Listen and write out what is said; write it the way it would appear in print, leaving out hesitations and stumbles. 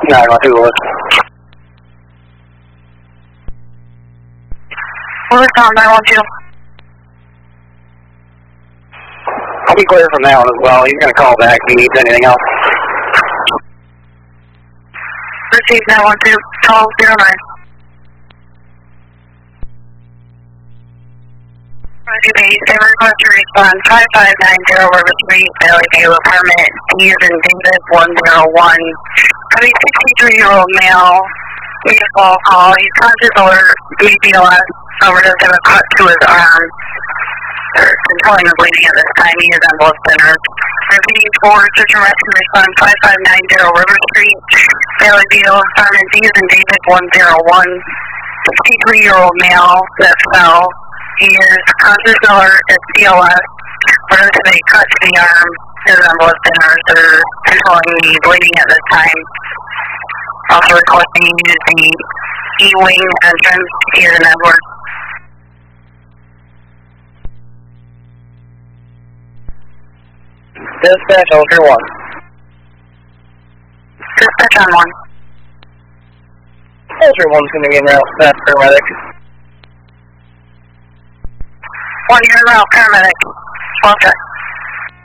912 Lewis. Lewis on 912. I'll be clear from that one as well. He's going to call back if he needs anything else. Receive 912, call 09. Roger, base, they request to respond 5590 River Street, Valley View, apartment D as in David 101. Having 63-year-old male, vehicle call, he's conscious over BBLS, overdose of a cut to his arm. They're controlling the bleeding at this time, he is on both centers. Repeating for search and rescue respond 5590 River Street, Valley View, apartment D as in David 101. 63-year-old male that fell. He is conscious alert at CLS, orders of a cut to the arm, his on both centers. They're controlling the bleeding at this time. Also requesting you use the E-wing entrance here in Edward. Dispatch, Ultra 1. Dispatch on 1. Ultra 1's going to be en route to that paramedic. 1 year route, paramedic. Well check.